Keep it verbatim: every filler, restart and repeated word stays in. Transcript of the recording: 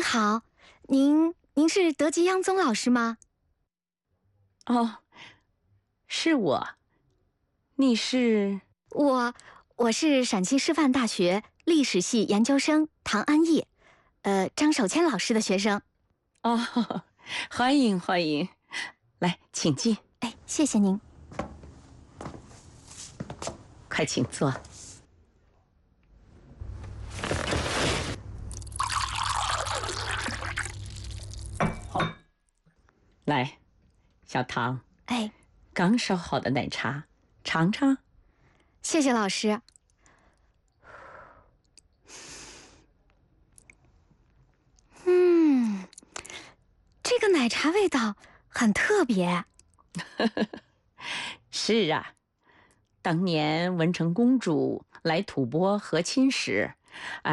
好，您您是德吉央宗老师吗？ 哦，是我。你是？ 我我是陕西师范大学历史系研究生唐安逸，呃，张守谦老师的学生。 哦，欢迎欢迎，来，请进。 哎，谢谢您。 快请坐。好，来，小唐。 哎， 刚烧好的奶茶，尝尝。 谢谢老师。嗯，这个奶茶味道很特别。 是啊，当年文成公主来吐蕃和亲时，